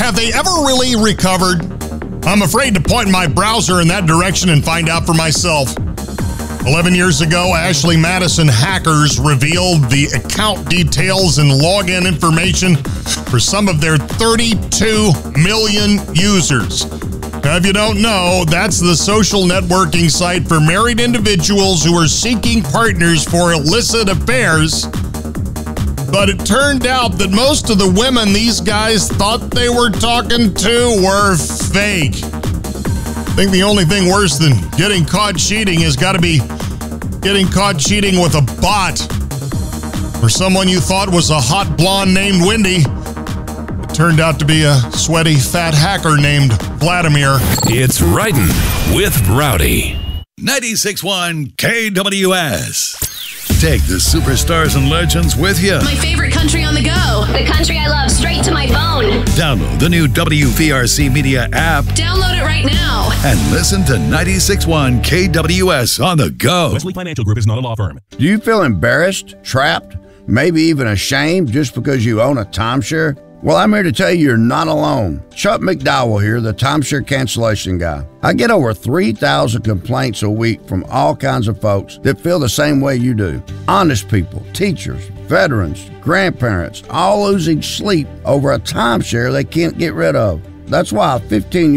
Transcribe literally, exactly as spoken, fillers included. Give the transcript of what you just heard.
have they ever really recovered? I'm afraid to point my browser in that direction and find out for myself. Eleven years ago, Ashley Madison hackers revealed the account details and login information for some of their thirty-two million users. Now, if you don't know, that's the social networking site for married individuals who are seeking partners for illicit affairs. But it turned out that most of the women these guys thought they were talking to were fake. I think the only thing worse than getting caught cheating has got to be getting caught cheating with a bot or someone you thought was a hot blonde named Wendy. It turned out to be a sweaty fat hacker named Vladimir. It's Riding with Rowdy. ninety-six point one K W S. Take the superstars and legends with you. My favorite country on the go. The country I love straight to my phone. Download the new W V R C Media app. Download it right now. And listen to ninety-six point one K W S on the go. Wesley Financial Group is not a law firm. Do you feel embarrassed, trapped, maybe even ashamed just because you own a timeshare? Well, I'm here to tell you you're not alone. Chuck McDowell here, the timeshare cancellation guy. I get over three thousand complaints a week from all kinds of folks that feel the same way you do. Honest people, teachers, veterans, grandparents, all losing sleep over a timeshare they can't get rid of. That's why a fifteen